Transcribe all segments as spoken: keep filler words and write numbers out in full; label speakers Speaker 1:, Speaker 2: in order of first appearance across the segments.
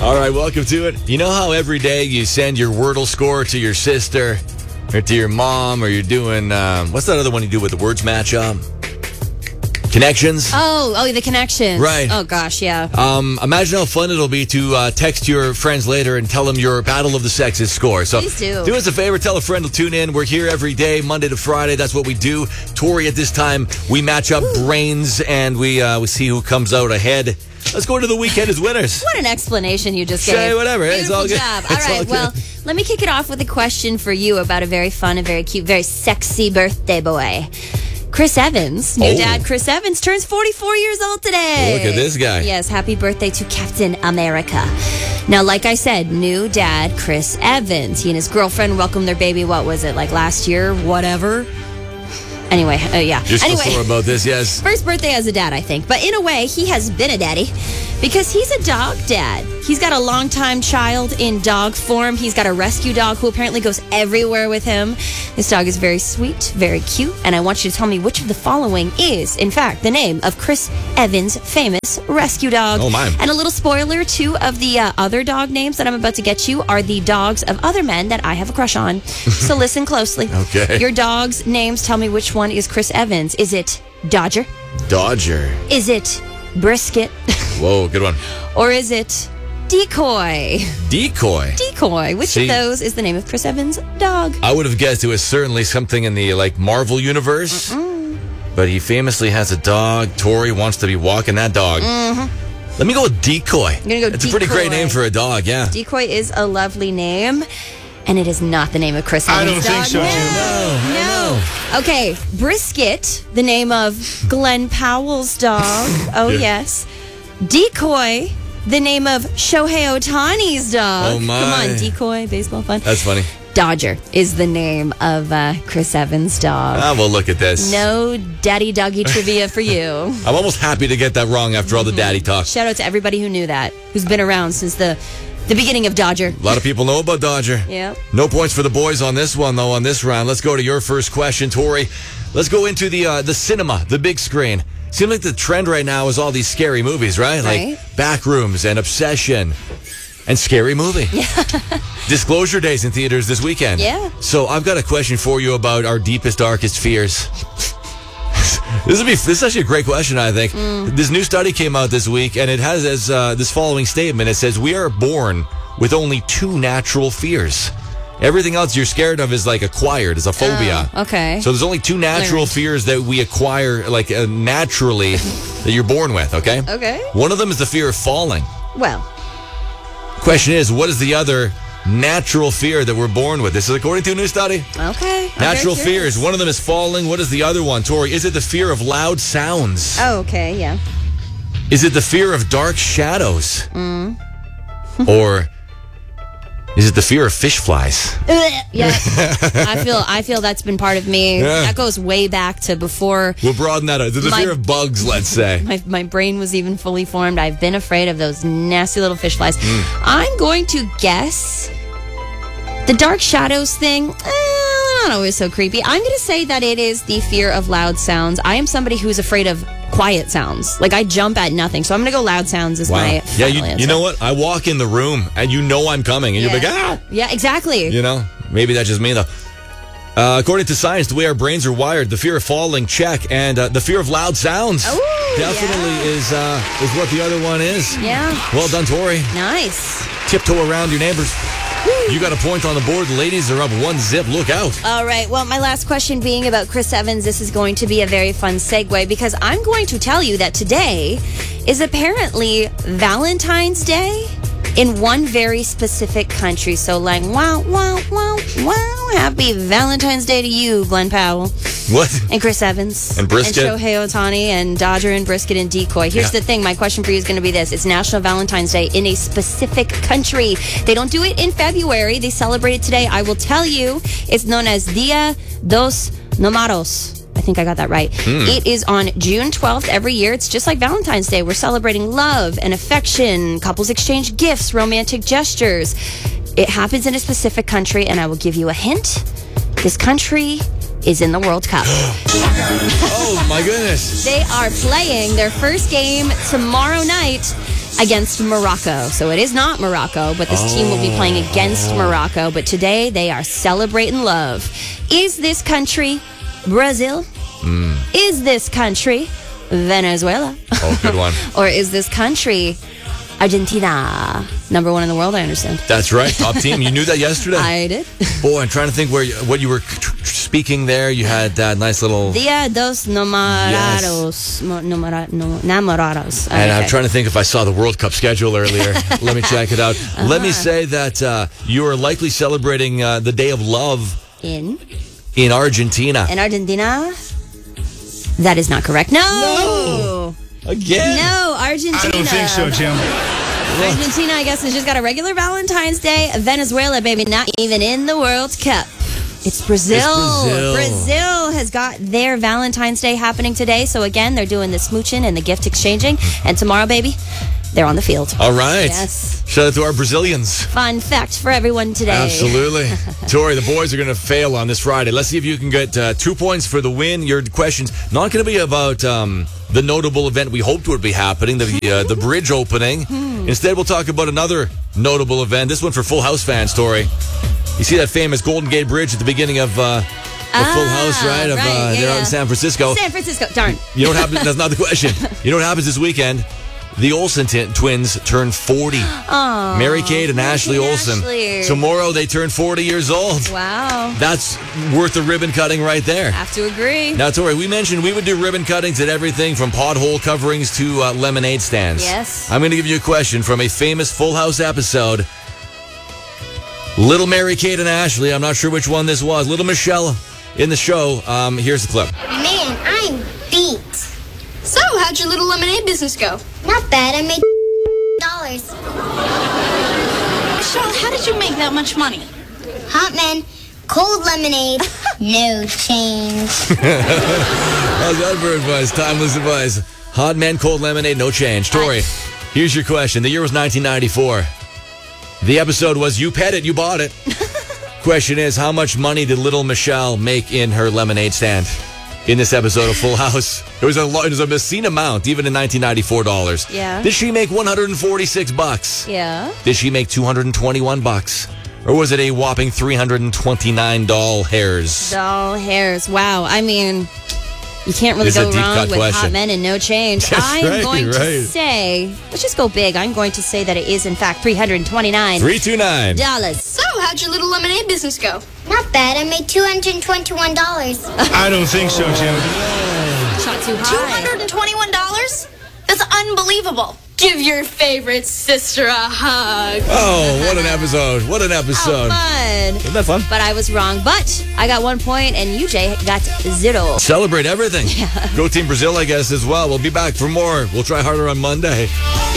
Speaker 1: All right, welcome to it. You know how every day you send your Wordle score to your sister or to your mom, or you're doing, um, what's that other one you do with the words match up? Connections?
Speaker 2: Oh, oh, the connections.
Speaker 1: Right.
Speaker 2: Oh, gosh, yeah.
Speaker 1: Um, imagine how fun it'll be to uh, text your friends later and tell them your Battle of the Sexes score. So
Speaker 2: Please do.
Speaker 1: Do us a favor, tell a friend to tune in. We're here every day, Monday to Friday. That's what we do. Tori, at this time, we match up Woo. brains and we uh, we see who comes out ahead. Let's go into the weekend as winners.
Speaker 2: What an explanation you just gave.
Speaker 1: Say whatever.
Speaker 2: Beautiful
Speaker 1: It's all good.
Speaker 2: job.
Speaker 1: It's
Speaker 2: All right,
Speaker 1: all good.
Speaker 2: well, let me kick it off with a question for you about a very fun and very cute, very sexy birthday boy. Chris Evans, new
Speaker 1: Oh.
Speaker 2: dad Chris Evans, turns forty-four years old today.
Speaker 1: Look at this guy.
Speaker 2: Yes, happy birthday to Captain America. Now, like I said, new dad Chris Evans. He and his girlfriend welcomed their baby, what was it, like last year? Whatever. Anyway, uh, yeah.
Speaker 1: Just
Speaker 2: anyway.
Speaker 1: before about this, yes.
Speaker 2: First birthday as a dad, I think. But in a way, he has been a daddy because he's a dog dad. He's got a longtime child in dog form. He's got a rescue dog who apparently goes everywhere with him. This dog is very sweet, very cute, and I want you to tell me which of the following is, in fact, the name of Chris Evans' famous rescue dog.
Speaker 1: Oh, my.
Speaker 2: And a little spoiler, two of the uh, other dog names that I'm about to get you are the dogs of other men that I have a crush on. So listen closely.
Speaker 1: Okay.
Speaker 2: Your dog's names, tell me which one is Chris Evans. Is it Dodger?
Speaker 1: Dodger.
Speaker 2: Is it Brisket?
Speaker 1: Whoa, good one.
Speaker 2: Or is it Decoy?
Speaker 1: Decoy.
Speaker 2: Decoy. Which
Speaker 1: See,
Speaker 2: of those is the name of Chris Evans' dog?
Speaker 1: I would have guessed it was certainly something in the like Marvel universe. Mm-mm. But he famously has a dog. Tori wants to be walking that dog. Mm-hmm. Let me go with Decoy.
Speaker 2: You're gonna go
Speaker 1: It's
Speaker 2: Decoy.
Speaker 1: a pretty great name for a dog, yeah.
Speaker 2: Decoy is a lovely name. And it is not the name of Chris Evans'
Speaker 3: I don't
Speaker 2: dog.
Speaker 3: think so,
Speaker 2: No,
Speaker 3: Jim.
Speaker 2: no. Okay, Brisket, the name of Glenn Powell's dog. Oh,
Speaker 1: Yeah.
Speaker 2: yes. Decoy, the name of Shohei Ohtani's dog.
Speaker 1: Oh, my.
Speaker 2: Come on, Decoy, baseball fun.
Speaker 1: That's funny.
Speaker 2: Dodger is the name of uh, Chris Evans' dog.
Speaker 1: Ah, well, look at this.
Speaker 2: No daddy doggy trivia for you.
Speaker 1: I'm almost happy to get that wrong after all the daddy talk.
Speaker 2: Shout out to everybody who knew that, who's been around since the the beginning of Dodger.
Speaker 1: A lot of people know about Dodger.
Speaker 2: Yeah.
Speaker 1: No points for the boys on this one, though, on this round. Let's go to your first question, Tori. Let's go into the uh, the cinema, the big screen. Seems like the trend right now is all these scary movies, right?
Speaker 2: Right.
Speaker 1: Like Backrooms and Obsession and Scary Movie. Yeah. Disclosure Days in theaters this weekend.
Speaker 2: Yeah.
Speaker 1: So I've got a question for you about our deepest, darkest fears. This would be. This is actually a great question, I think. Mm. This new study came out this week, and it has as uh, this following statement. It says, we are born with only two natural fears. Everything else you're scared of is like acquired, is a phobia.
Speaker 2: Oh, okay.
Speaker 1: So there's only two natural
Speaker 2: Learned.
Speaker 1: fears that we acquire, like uh, naturally, that you're born with, okay?
Speaker 2: Okay.
Speaker 1: One of them is the fear of falling.
Speaker 2: Well,
Speaker 1: Question is, what is the other natural fear that we're born with? This is according to a new study.
Speaker 2: okay. I'm
Speaker 1: Natural
Speaker 2: very curious.
Speaker 1: fears. One of them is falling. What is the other one, Tori? Is it the fear of loud sounds?
Speaker 2: Oh, okay, yeah.
Speaker 1: Is it the fear of dark shadows?
Speaker 2: Mm.
Speaker 1: Or is it the fear of fish flies?
Speaker 2: Yeah. I feel I feel that's been part of me.
Speaker 1: Yeah.
Speaker 2: That goes way back to before
Speaker 1: We'll broaden that out. The
Speaker 2: My-
Speaker 1: fear of bugs, let's say.
Speaker 2: my, my brain was even fully formed. I've been afraid of those nasty little fish flies.
Speaker 1: Mm.
Speaker 2: I'm going to guess the dark shadows thing. Eh, not always so creepy. I'm going to say that it is the fear of loud sounds. I am somebody who's afraid of quiet sounds. Like I jump at nothing. So I'm going to go loud sounds as my
Speaker 1: Yeah,
Speaker 2: final
Speaker 1: you,
Speaker 2: answer.
Speaker 1: you know what? I walk in the room and you know I'm coming. And
Speaker 2: Yeah.
Speaker 1: you're like, ah!
Speaker 2: Yeah, exactly.
Speaker 1: You know? Maybe that's just me, though. Uh, according to science, the way our brains are wired, the fear of falling, check, and uh, the fear of loud sounds
Speaker 2: Ooh,
Speaker 1: definitely
Speaker 2: yeah.
Speaker 1: is uh, is what the other one is.
Speaker 2: Yeah.
Speaker 1: Well done, Tori.
Speaker 2: Nice.
Speaker 1: Tiptoe around your neighbors. You got a point on the board. The ladies are up one zip. Look out.
Speaker 2: All right. Well, my last question being about Chris Evans, this is going to be a very fun segue because I'm going to tell you that today is apparently Valentine's Day in one very specific country. So, like, wow, wow, wow, wow. Happy Valentine's Day to you, Glenn Powell.
Speaker 1: What?
Speaker 2: And Chris Evans.
Speaker 1: And Brisket.
Speaker 2: And Shohei Ohtani and Dodger and Brisket and Decoy. Here's
Speaker 1: Yeah.
Speaker 2: the thing. My question for you is going to be this. It's National Valentine's Day in a specific country. They don't do it in February. They celebrate it today. I will tell you. It's known as Dia dos Namorados. I think I got that right. It is on June twelfth every year. It's just like Valentine's Day. We're celebrating love and affection. Couples exchange gifts, romantic gestures. It happens in a specific country, and I will give you a hint. This country is in the World Cup.
Speaker 1: Oh, my goodness.
Speaker 2: They are playing their first game tomorrow night. against Morocco. So it is not Morocco, but this oh. team will be playing against Morocco. But today they are celebrating love. Is this country Brazil? Mm. Is this country Venezuela?
Speaker 1: Oh, good one.
Speaker 2: Or is this country Argentina? Number one in the world, I understand.
Speaker 1: That's right. Top team. You knew that yesterday?
Speaker 2: I did.
Speaker 1: Boy, I'm trying to think where you, what you were speaking there. You had that nice little...
Speaker 2: Dia dos Namorados. Yes. Namora, no, namorados.
Speaker 1: And okay. I'm trying to think if I saw the World Cup schedule earlier. Let me check it out. Uh-huh. Let me say that uh, you are likely celebrating uh, the Day of Love...
Speaker 2: In?
Speaker 1: In Argentina.
Speaker 2: In Argentina? That is not correct. No!
Speaker 1: No! Again?
Speaker 2: No, Argentina.
Speaker 3: I don't think so, Jim.
Speaker 2: Argentina, I guess, has just got a regular Valentine's Day. Venezuela, baby, not even in the World Cup. It's Brazil.
Speaker 1: It's Brazil.
Speaker 2: Brazil has got their Valentine's Day happening today. So, again, they're doing the smooching and the gift exchanging. And tomorrow, baby, they're on the field.
Speaker 1: All right.
Speaker 2: Yes.
Speaker 1: Shout out to our Brazilians.
Speaker 2: Fun fact for everyone today.
Speaker 1: Absolutely. Tori, the boys are going to fail on this Friday. Let's see if you can get uh, two points for the win. Your question's not going to be about um, the notable event we hoped would be happening, the uh, the bridge opening. Instead, we'll talk about another notable event. This one for Full House fans, Tori. You see that famous Golden Gate Bridge at the beginning of... Uh, The
Speaker 2: ah,
Speaker 1: Full House, right? Of,
Speaker 2: right
Speaker 1: uh,
Speaker 2: yeah,
Speaker 1: they're out
Speaker 2: yeah.
Speaker 1: in San Francisco.
Speaker 2: San Francisco, darn.
Speaker 1: You know what happens? That's not the question. You know what happens this weekend? The Olsen t- twins turn forty.
Speaker 2: Aww,
Speaker 1: Mary-Kate and
Speaker 2: Mary
Speaker 1: Ashley
Speaker 2: Kate
Speaker 1: Olsen.
Speaker 2: Ashley.
Speaker 1: Tomorrow they turn forty years old.
Speaker 2: Wow.
Speaker 1: That's worth the ribbon cutting right there.
Speaker 2: Have to agree.
Speaker 1: Now, Tori, we mentioned we would do ribbon cuttings at everything from pothole coverings to uh, lemonade stands.
Speaker 2: Yes.
Speaker 1: I'm going to give you a question from a famous Full House episode. Little Mary-Kate and Ashley, I'm not sure which one this was. Little Michelle in the show. Um, here's the clip.
Speaker 4: Man, I'm beat.
Speaker 5: So, how'd your little lemonade business go?
Speaker 4: Not bad. I made dollars.
Speaker 5: Michelle, how did you make that much money?
Speaker 4: Hot man, cold lemonade, no change.
Speaker 1: How's that for advice? Timeless advice. Hot man, cold lemonade, no change. Tori, here's your question. The year was nineteen ninety-four. The episode was You Pet It, You Bought It. Question is, how much money did little Michelle make in her lemonade stand in this episode of Full House? It was a it was a obscene amount, even in nineteen ninety-four dollars.
Speaker 2: Yeah.
Speaker 1: Did she make one hundred forty-six bucks?
Speaker 2: Yeah.
Speaker 1: Did she make two hundred twenty-one bucks? Or was it a whopping three hundred twenty-nine doll hairs?
Speaker 2: Doll hairs. Wow. I mean, you can't really
Speaker 1: This is
Speaker 2: go
Speaker 1: a deep
Speaker 2: wrong
Speaker 1: cut
Speaker 2: with
Speaker 1: question.
Speaker 2: hot men and no change.
Speaker 1: That's
Speaker 2: I'm
Speaker 1: right,
Speaker 2: going to
Speaker 1: right.
Speaker 2: say, let's just go big. I'm going to say that it is, in fact, three hundred twenty-nine
Speaker 1: three two nine.
Speaker 2: dollars.
Speaker 5: So, how'd your little lemonade business go?
Speaker 4: Not bad. I made two hundred twenty-one dollars.
Speaker 3: I don't think so, Jim.
Speaker 2: Shot too
Speaker 5: two
Speaker 2: high.
Speaker 5: hundred twenty-one dollars? That's unbelievable. Give your favorite sister a hug.
Speaker 1: Oh, what an episode. What an episode.
Speaker 2: How fun.
Speaker 1: Isn't that fun?
Speaker 2: But I was wrong. But I got one point, and you, Jay, got zero.
Speaker 1: Celebrate everything. Yeah. Go Team Brazil, I guess, as well. We'll be back for more. We'll try harder on Monday.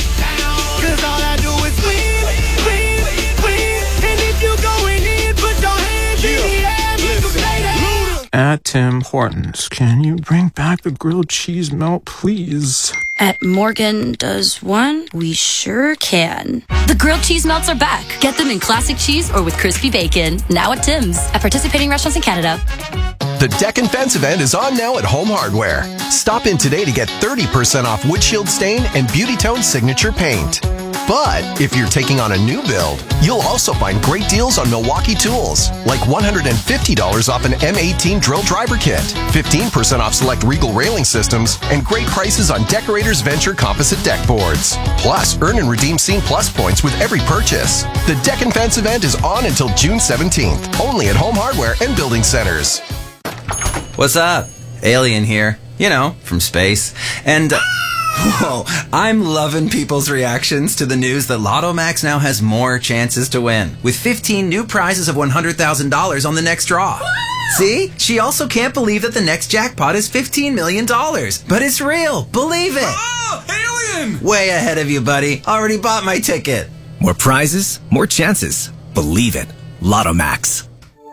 Speaker 6: Cause all I do is win, win, win. And if you going in, put your hands in the air, make 'em say that.
Speaker 7: At Tim Hortons, can you bring back the grilled cheese melt, please?
Speaker 8: At Morgan Does One, we sure can. The grilled cheese melts are back. Get them in classic cheese or with crispy bacon. Now at Tim's. At participating restaurants in Canada.
Speaker 9: The Deck and Fence event is on now at Home Hardware. Stop in today to get thirty percent off Wood Shield Stain and Beauty Tone Signature Paint. But if you're taking on a new build, you'll also find great deals on Milwaukee tools, like one hundred fifty dollars off an M eighteen drill driver kit, fifteen percent off select Regal railing systems, and great prices on Decorators Venture composite deck boards. Plus, earn and redeem Scene Plus points with every purchase. The Deck and Fence event is on until June seventeenth, only at Home Hardware and Building Centers.
Speaker 10: What's up? Alien here. You know, from space. And... Uh, whoa, I'm loving people's reactions to the news that Lotto Max now has more chances to win, with fifteen new prizes of one hundred thousand dollars on the next draw. See? She also can't believe that the next jackpot is fifteen million dollars. But it's real. Believe it.
Speaker 6: Oh, alien!
Speaker 10: Way ahead of you, buddy. Already bought my ticket.
Speaker 11: More prizes, more chances. Believe it. Lotto Max.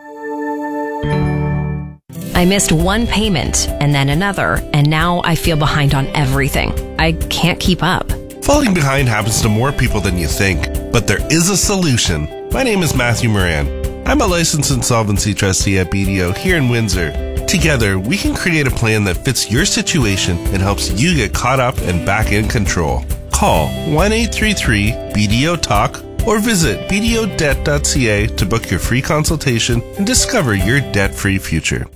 Speaker 12: I missed one payment and then another, and now I feel behind on everything. I can't keep up.
Speaker 13: Falling behind happens to more people than you think, but there is a solution. My name is Matthew Moran. I'm a licensed insolvency trustee at B D O here in Windsor. Together, we can create a plan that fits your situation and helps you get caught up and back in control. Call one eight three three B D O talk or visit b d o debt dot c a to book your free consultation and discover your debt-free future.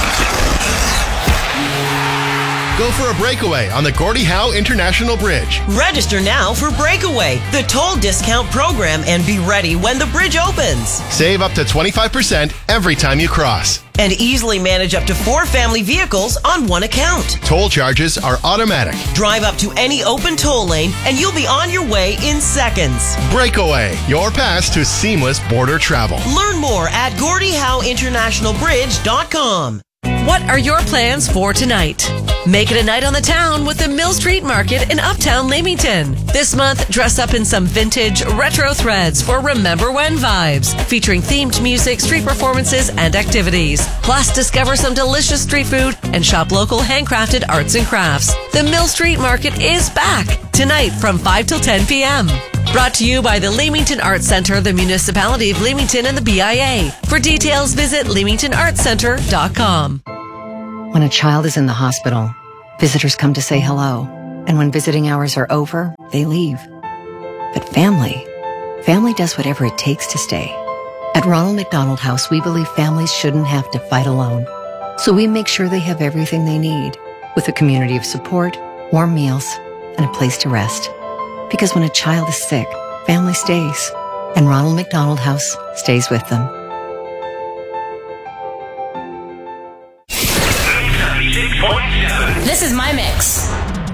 Speaker 14: Go for a breakaway on the Gordie Howe International Bridge.
Speaker 15: Register now for Breakaway, the toll discount program, and be ready when the bridge opens.
Speaker 14: Save up to twenty-five percent every time you cross.
Speaker 15: And easily manage up to four family vehicles on one account.
Speaker 14: Toll charges are automatic.
Speaker 15: Drive up to any open toll lane and you'll be on your way in seconds.
Speaker 14: Breakaway, your pass to seamless border travel.
Speaker 15: Learn more at Gordie Howe International Bridge dot com.
Speaker 16: What are your plans for tonight? Make it a night on the town with the Mill Street Market in Uptown Leamington. This month, dress up in some vintage retro threads for Remember When vibes, featuring themed music, street performances, and activities. Plus, discover some delicious street food and shop local handcrafted arts and crafts. The Mill Street Market is back tonight from five till ten p.m. Brought to you by the Leamington Arts Center, the Municipality of Leamington, and the B I A. For details, visit leamington arts center dot com.
Speaker 17: When a child is in the hospital, visitors come to say hello. And when visiting hours are over, they leave. But family, family does whatever it takes to stay. At Ronald McDonald House, we believe families shouldn't have to fight alone. So we make sure they have everything they need, with a community of support, warm meals, and a place to rest. Because when a child is sick, family stays. And Ronald McDonald House stays with them.
Speaker 8: This is my mix.